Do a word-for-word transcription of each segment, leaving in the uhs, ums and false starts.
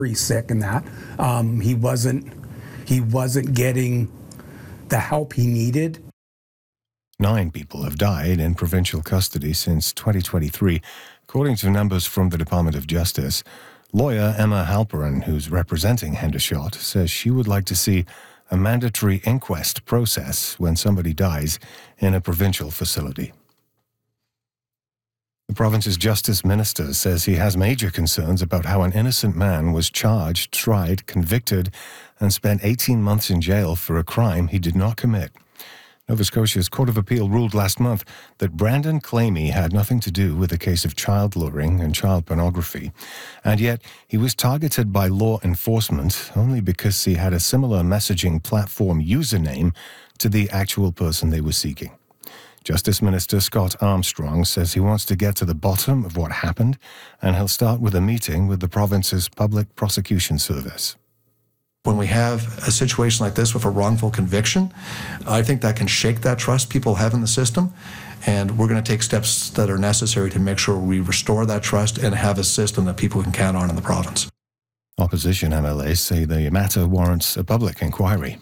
very sick and that. Um, he wasn't he wasn't getting the help he needed. Nine people have died in provincial custody since twenty twenty-three, according to numbers from the Department of Justice. Lawyer Emma Halperin, who's representing Hendershot, says she would like to see a mandatory inquest process when somebody dies in a provincial facility. The province's justice minister says he has major concerns about how an innocent man was charged, tried, convicted, and spent eighteen months in jail for a crime he did not commit. Nova Scotia's Court of Appeal ruled last month that Brandon Clamy had nothing to do with the case of child luring and child pornography, and yet he was targeted by law enforcement only because he had a similar messaging platform username to the actual person they were seeking. Justice Minister Scott Armstrong says he wants to get to the bottom of what happened, and he'll start with a meeting with the province's Public Prosecution Service. When we have a situation like this with a wrongful conviction, I think that can shake that trust people have in the system, and we're going to take steps that are necessary to make sure we restore that trust and have a system that people can count on in the province. Opposition M L As say the matter warrants a public inquiry.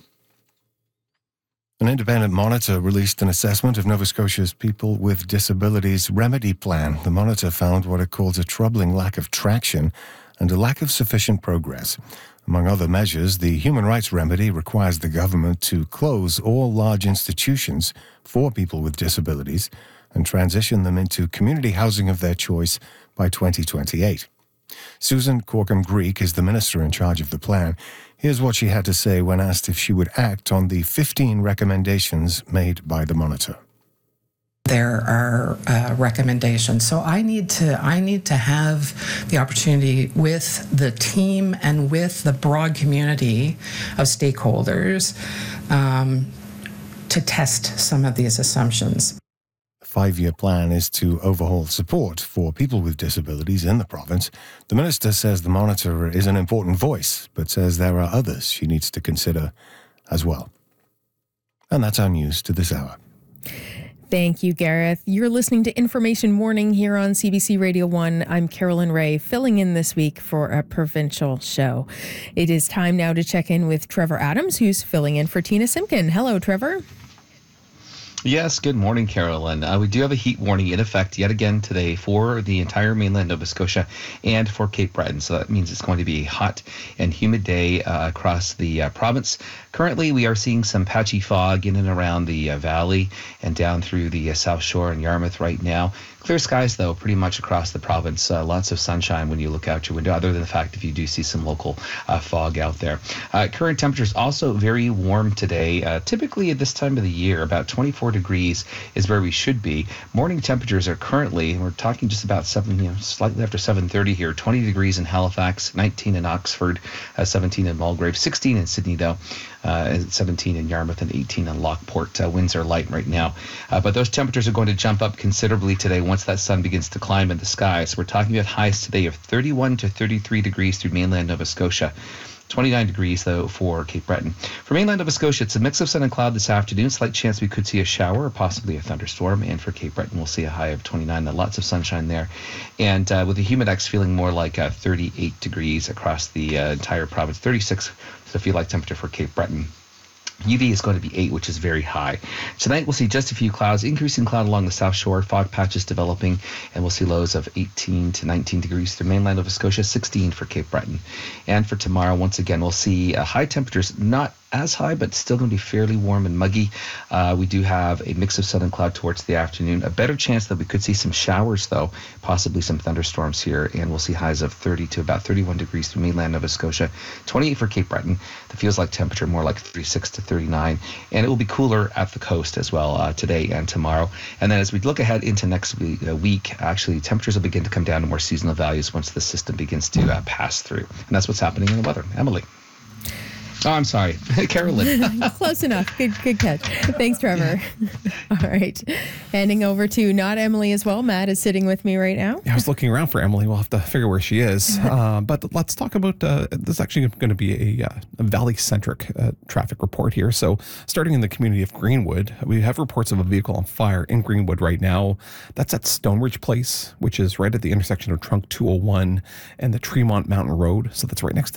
An independent monitor released an assessment of Nova Scotia's People with Disabilities Remedy Plan. The monitor found what it calls a troubling lack of traction and a lack of sufficient progress. Among other measures, the human rights remedy requires the government to close all large institutions for people with disabilities and transition them into community housing of their choice by twenty twenty-eight. Susan Corkum-Greek is the minister in charge of the plan. Here's what she had to say when asked if she would act on the fifteen recommendations made by the monitor. There are uh, recommendations. So I need to I need to have the opportunity with the team and with the broad community of stakeholders um, to test some of these assumptions. The five-year plan is to overhaul support for people with disabilities in the province. The minister says the monitor is an important voice, but says there are others she needs to consider as well. And that's our news to this hour. Thank you, Gareth. You're listening to Information Morning here on C B C Radio one. I'm Carolyn Ray, filling in this week for a provincial show. It is time now to check in with Trevor Adams, who's filling in for Tina Simpkin. Hello, Trevor. Yes, good morning, Carolyn. Uh, we do have a heat warning in effect yet again today for the entire mainland Nova Scotia and for Cape Breton. So that means it's going to be a hot and humid day uh, across the uh, province. Currently, we are seeing some patchy fog in and around the uh, valley and down through the uh, South Shore and Yarmouth right now. Clear skies, though, pretty much across the province. Uh, lots of sunshine when you look out your window, other than the fact if you do see some local uh, fog out there. Uh, current temperatures also very warm today. Uh, typically at this time of the year, about twenty-four degrees is where we should be. Morning temperatures are currently, we're talking just about seven, you know, slightly after seven thirty here, twenty degrees in Halifax, nineteen in Oxford, uh, seventeen in Mulgrave, sixteen in Sydney, though. Uh, seventeen in Yarmouth and eighteen in Lockport. Uh, winds are light right now. Uh, but those temperatures are going to jump up considerably today once that sun begins to climb in the sky. So we're talking about highs today of thirty-one to thirty-three degrees through mainland Nova Scotia. twenty-nine degrees, though, for Cape Breton. For mainland Nova Scotia, it's a mix of sun and cloud this afternoon. Slight chance we could see a shower or possibly a thunderstorm. And for Cape Breton, we'll see a high of twenty-nine. Lots of sunshine there. And uh, with the humidex feeling more like uh, thirty-eight degrees across the uh, entire province. thirty-six is the feel-like temperature for Cape Breton. U V is going to be eight, which is very high. Tonight, we'll see just a few clouds, increasing cloud along the South Shore, fog patches developing, and we'll see lows of eighteen to nineteen degrees through mainland Nova Scotia, sixteen for Cape Breton. And for tomorrow, once again, we'll see uh, high temperatures, not as high, but still going to be fairly warm and muggy. Uh, we do have a mix of sun and cloud towards the afternoon. A better chance that we could see some showers, though, possibly some thunderstorms here, and we'll see highs of thirty to about thirty-one degrees through mainland Nova Scotia, twenty-eight for Cape Breton. The feels like temperature more like thirty-six to thirty-nine, and it will be cooler at the coast as well uh, today and tomorrow. And then as we look ahead into next week, uh, week, actually, temperatures will begin to come down to more seasonal values once the system begins to uh, pass through. And that's what's happening in the weather. Emily. Oh, I'm sorry. Carolyn. Close enough. Good good catch. Thanks, Trevor. All right. Handing over to not Emily as well. Matt is sitting with me right now. Yeah, I was looking around for Emily. We'll have to figure where she is. Uh, but let's talk about, uh, this is actually going to be a, uh, a valley-centric uh, traffic report here. So starting in the community of Greenwood, we have reports of a vehicle on fire in Greenwood right now. That's at Stonebridge Place, which is right at the intersection of Trunk two oh one and the Tremont Mountain Road. So that's right next to